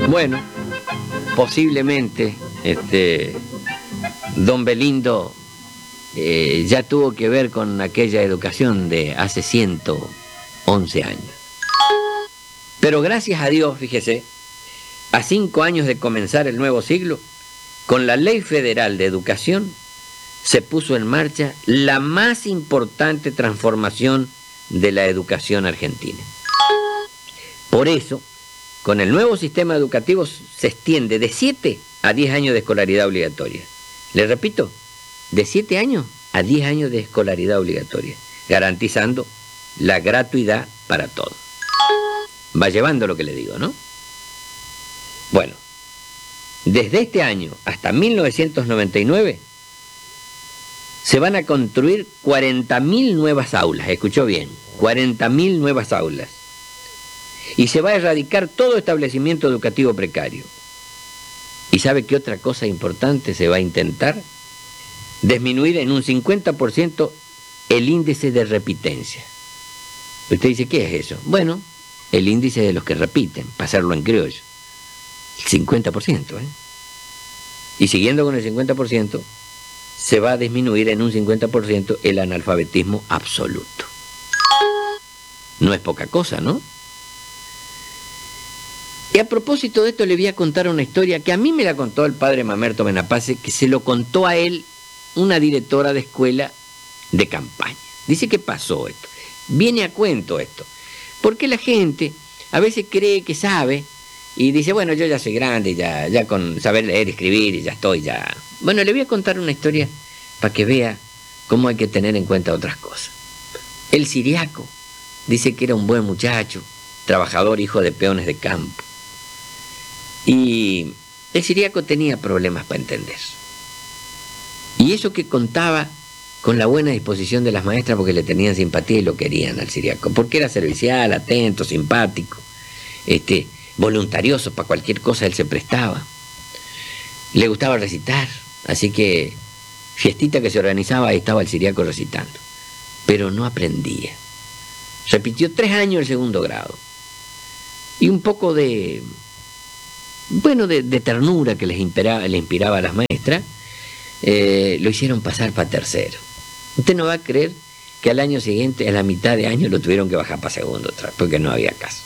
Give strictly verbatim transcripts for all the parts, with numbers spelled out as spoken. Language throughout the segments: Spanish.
Bueno, posiblemente este, don Belindo eh, ya tuvo que ver con aquella educación de hace ciento once años. Pero gracias a Dios, fíjese, a cinco años de comenzar el nuevo siglo, con la Ley Federal de Educación, se puso en marcha la más importante transformación de la educación argentina. Por eso, con el nuevo sistema educativo se extiende de siete a diez años de escolaridad obligatoria. Le repito, de siete años a diez años de escolaridad obligatoria, garantizando la gratuidad para todos. Va llevando lo que le digo, ¿no? Bueno, desde este año hasta mil novecientos noventa y nueve se van a construir cuarenta mil nuevas aulas, escuchó bien, cuarenta mil nuevas aulas. Y se va a erradicar todo establecimiento educativo precario. ¿Y sabe qué otra cosa importante se va a intentar? Disminuir en un cincuenta por ciento el índice de repitencia. Usted dice, ¿qué es eso? Bueno, el índice de los que repiten, para hacerlo en criollo. El cincuenta por ciento, ¿eh? Y siguiendo con el cincuenta por ciento, se va a disminuir en un cincuenta por ciento el analfabetismo absoluto. No es poca cosa, ¿no? Y a propósito de esto le voy a contar una historia que a mí me la contó el padre Mamerto Benapace, que se lo contó a él una directora de escuela de campaña. Dice que pasó esto. Viene a cuento esto. Porque la gente a veces cree que sabe y dice, bueno, yo ya soy grande, ya, ya con saber leer y escribir y ya estoy, ya. Bueno, le voy a contar una historia para que vea cómo hay que tener en cuenta otras cosas. El Ciriaco dice que era un buen muchacho, trabajador, hijo de peones de campo. Y el Ciriaco tenía problemas para entender. Y eso que contaba con la buena disposición de las maestras porque le tenían simpatía y lo querían al Ciriaco, porque era servicial, atento, simpático, este, voluntarioso, para cualquier cosa él se prestaba. Le gustaba recitar, así que fiestita que se organizaba, ahí estaba el Ciriaco recitando. Pero no aprendía. Repitió tres años el segundo grado. Y un poco de... bueno, de, de ternura que les inspiraba, le inspiraba a las maestras, eh, lo hicieron pasar para tercero. Usted no va a creer que al año siguiente, a la mitad de año, lo tuvieron que bajar para segundo, porque no había caso.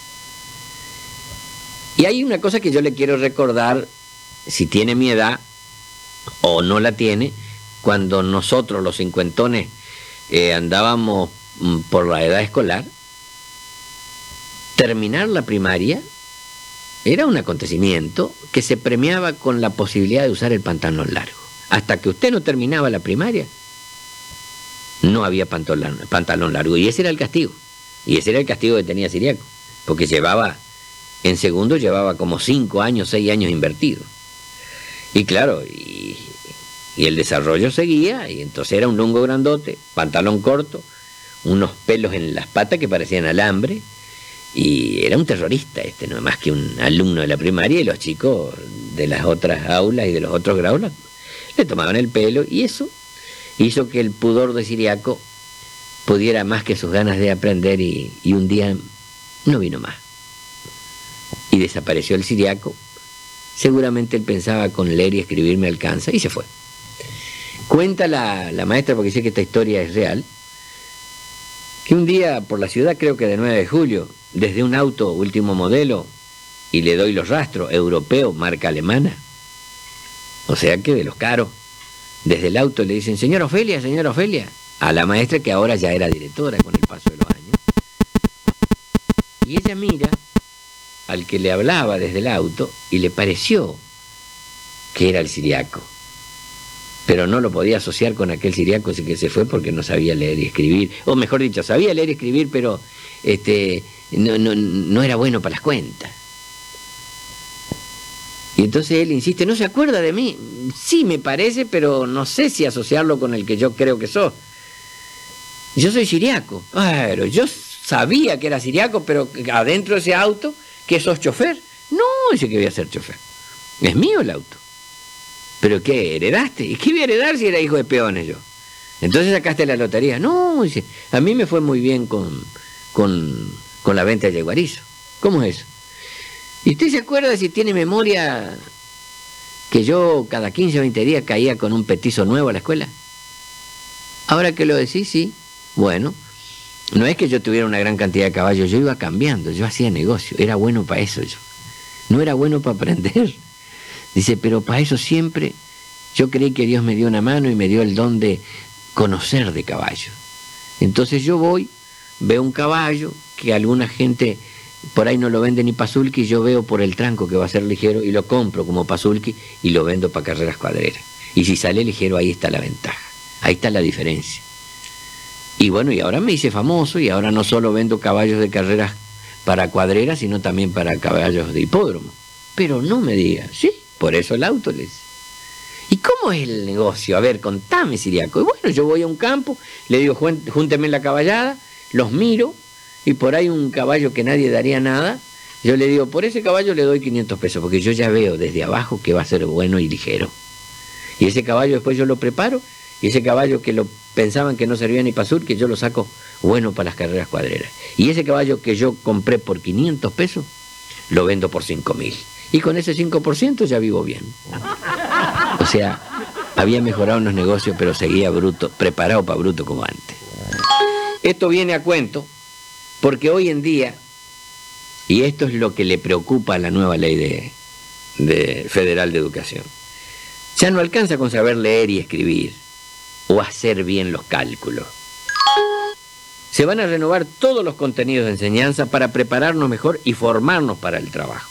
Y hay una cosa que yo le quiero recordar, si tiene mi edad o no la tiene, cuando nosotros los cincuentones eh, andábamos por la edad escolar, terminar la primaria era un acontecimiento que se premiaba con la posibilidad de usar el pantalón largo. Hasta que usted no terminaba la primaria, no había pantalón, pantalón largo. Y ese era el castigo. Y ese era el castigo que tenía Ciriaco. Porque llevaba, en segundo llevaba como cinco años, seis años invertidos. Y claro, y, y el desarrollo seguía, y entonces era un lungo grandote, pantalón corto, unos pelos en las patas que parecían alambre. Y era un terrorista este, no más que un alumno de la primaria, y los chicos de las otras aulas y de los otros grados le tomaban el pelo, y eso hizo que el pudor de Ciriaco pudiera más que sus ganas de aprender, y, y un día no vino más. Y desapareció el Ciriaco. Seguramente él pensaba con leer y escribir me alcanza, y se fue. Cuenta la, la maestra, porque sé que esta historia es real, que un día por la ciudad, creo que de nueve de julio, desde un auto último modelo, y le doy los rastros, europeo, marca alemana, o sea que de los caros, desde el auto le dicen, señora Ofelia, señora Ofelia, a la maestra que ahora ya era directora con el paso de los años. Y ella mira al que le hablaba desde el auto y le pareció que era el Ciriaco, pero no lo podía asociar con aquel Ciriaco, así que se fue porque no sabía leer y escribir, o mejor dicho, sabía leer y escribir, pero este, no, no, no era bueno para las cuentas. Y entonces él insiste, ¿no se acuerda de mí? Sí, me parece, pero no sé si asociarlo con el que yo creo que sos. Yo soy Ciriaco. Pero yo sabía que era Ciriaco, pero adentro de ese auto, ¿que sos chofer? No, dice que voy a ser chofer. Es mío el auto. ¿Pero qué, heredaste? ¿Y qué voy a heredar si era hijo de peones yo? Entonces sacaste la lotería. No, dice, a mí me fue muy bien con, con, con la venta de yeguarizo. ¿Cómo es eso? ¿Y usted se acuerda, si tiene memoria, que yo cada quince o veinte días caía con un petizo nuevo a la escuela? Ahora que lo decís, sí. Bueno, no es que yo tuviera una gran cantidad de caballos, yo iba cambiando, yo hacía negocio, era bueno para eso yo. No era bueno para aprender. Dice, pero para eso siempre yo creí que Dios me dio una mano y me dio el don de conocer de caballos. Entonces yo voy, veo un caballo que alguna gente por ahí no lo vende ni pasulqui, yo veo por el tranco que va a ser ligero y lo compro como pasulqui y lo vendo para carreras cuadreras. Y si sale ligero, ahí está la ventaja, ahí está la diferencia. Y bueno, y ahora me hice famoso y ahora no solo vendo caballos de carreras para cuadreras, sino también para caballos de hipódromo. Pero no me diga, sí, por eso el auto les. ¿Y cómo es el negocio? A ver, contame, Siriaco. Y bueno, yo voy a un campo, le digo, júnteme la caballada, los miro, y por ahí un caballo que nadie daría nada, yo le digo, por ese caballo le doy quinientos pesos, porque yo ya veo desde abajo que va a ser bueno y ligero. Y ese caballo después yo lo preparo, y ese caballo que lo pensaban que no servía ni para sur, que yo lo saco bueno para las carreras cuadreras. Y ese caballo que yo compré por quinientos pesos, lo vendo por cinco mil. Y con ese cinco por ciento ya vivo bien. O sea, había mejorado en los negocios, pero seguía bruto, preparado para bruto como antes. Esto viene a cuento porque hoy en día, y esto es lo que le preocupa a la nueva ley de, de federal de educación, ya no alcanza con saber leer y escribir o hacer bien los cálculos. Se van a renovar todos los contenidos de enseñanza para prepararnos mejor y formarnos para el trabajo.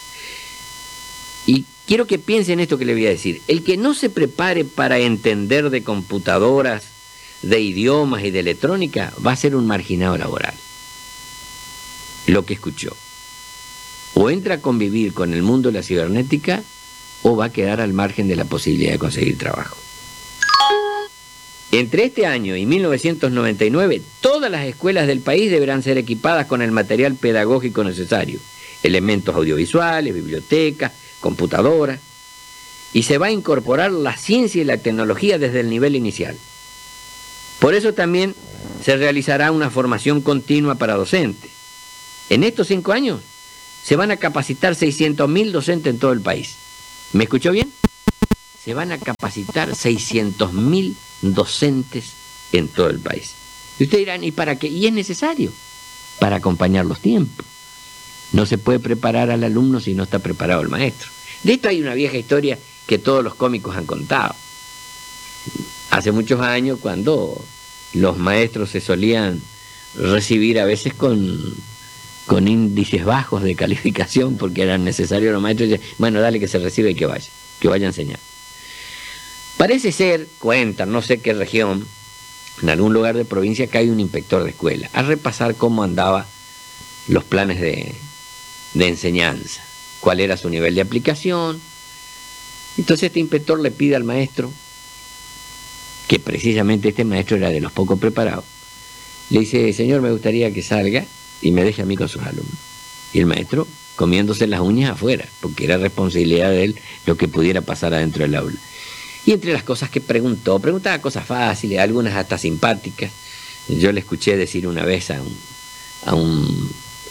Y quiero que piensen esto que le voy a decir. El que no se prepare para entender de computadoras, de idiomas y de electrónica, va a ser un marginado laboral. Lo que escuchó. O entra a convivir con el mundo de la cibernética, o va a quedar al margen de la posibilidad de conseguir trabajo. Entre este año y mil novecientos noventa y nueve, todas las escuelas del país deberán ser equipadas con el material pedagógico necesario, elementos audiovisuales, bibliotecas, computadoras, y se va a incorporar la ciencia y la tecnología desde el nivel inicial. Por eso también se realizará una formación continua para docentes. En estos cinco años se van a capacitar seiscientos mil docentes en todo el país. ¿Me escuchó bien? Se van a capacitar seiscientos mil docentes en todo el país. Y ustedes dirán, ¿y para qué? Y es necesario, para acompañar los tiempos. No se puede preparar al alumno si no está preparado el maestro. De esto hay una vieja historia que todos los cómicos han contado. Hace muchos años, cuando los maestros se solían recibir a veces con, con índices bajos de calificación, porque eran necesarios los maestros, y decían, bueno, dale que se reciba y que vaya, que vaya a enseñar. Parece ser, cuentan, no sé qué región, en algún lugar de provincia, que hay un inspector de escuela, a repasar cómo andaban los planes de, de enseñanza, cuál era su nivel de aplicación. Entonces este inspector le pide al maestro, que precisamente este maestro era de los poco preparados, le dice, señor, me gustaría que salga y me deje a mí con sus alumnos. Y el maestro comiéndose las uñas afuera, porque era responsabilidad de él lo que pudiera pasar adentro del aula. Y entre las cosas que preguntó, preguntaba cosas fáciles, algunas hasta simpáticas. Yo le escuché decir una vez a un, a un,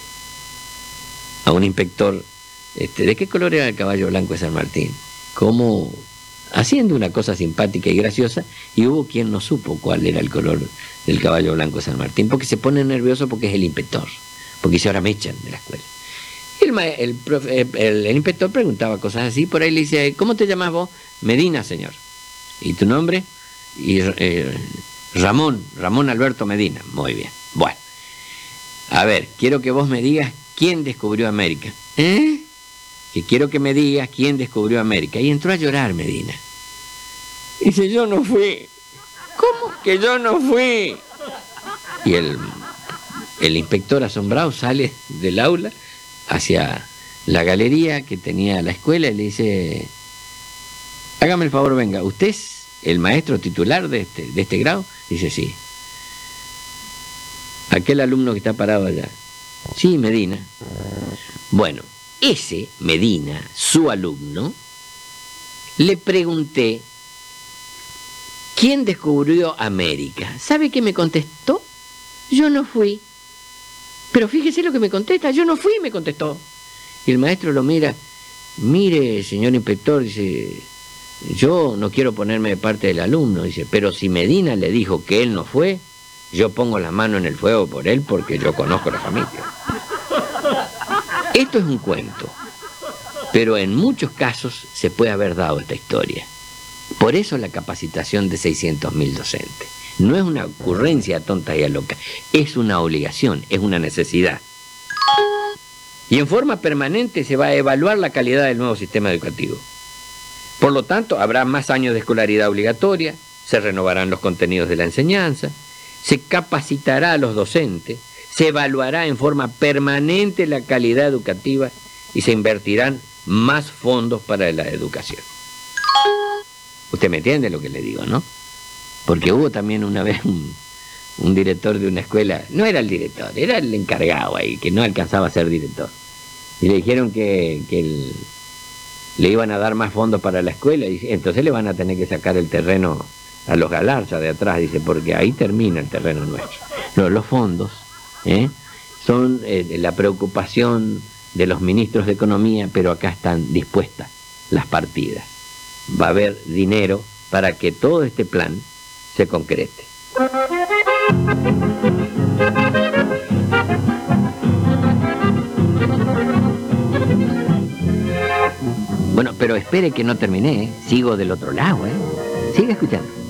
a un inspector, este, ¿de qué color era el caballo blanco de San Martín? Como haciendo una cosa simpática y graciosa, y hubo quien no supo cuál era el color del caballo blanco de San Martín, porque se pone nervioso porque es el inspector, porque si ahora me echan de la escuela. El, el, profe, el, el inspector preguntaba cosas así, por ahí le dice, ¿cómo te llamas vos? Medina, señor. ¿Y tu nombre? Y, eh, Ramón, Ramón Alberto Medina. Muy bien. Bueno, a ver, quiero que vos me digas quién descubrió América. ¿Eh? Que quiero que me digas quién descubrió América. Y entró a llorar Medina. Y dice, yo no fui. ¿Cómo que yo no fui? Y el, el inspector asombrado sale del aula hacia la galería que tenía la escuela y le dice, hágame el favor, venga, ¿usted es el maestro titular de este, de este grado? Dice, sí. Aquel alumno que está parado allá. Sí, Medina. Bueno, ese Medina, su alumno, le pregunté, ¿quién descubrió América? ¿Sabe qué me contestó? Yo no fui. Pero fíjese lo que me contesta, yo no fui, me contestó. Y el maestro lo mira, mire, señor inspector, dice, yo no quiero ponerme de parte del alumno, dice, pero si Medina le dijo que él no fue, yo pongo la mano en el fuego por él porque yo conozco la familia. Esto es un cuento, pero en muchos casos se puede haber dado esta historia. Por eso la capacitación de seiscientos mil docentes. No es una ocurrencia tonta y a loca, es una obligación, es una necesidad. Y en forma permanente se va a evaluar la calidad del nuevo sistema educativo. Por lo tanto, habrá más años de escolaridad obligatoria, se renovarán los contenidos de la enseñanza, se capacitará a los docentes, se evaluará en forma permanente la calidad educativa y se invertirán más fondos para la educación. Usted me entiende lo que le digo, ¿no? Porque hubo también una vez un, un director de una escuela, no era el director, era el encargado ahí, que no alcanzaba a ser director. Y le dijeron que, que el, le iban a dar más fondos para la escuela, y entonces le van a tener que sacar el terreno a los Galarza de atrás, dice, porque ahí termina el terreno nuestro. No, los fondos ¿eh? son eh, la preocupación de los ministros de Economía, pero acá están dispuestas las partidas. Va a haber dinero para que todo este plan se concrete. Bueno, pero espere que no terminé, ¿eh? Sigo del otro lado, ¿eh? Siga escuchando.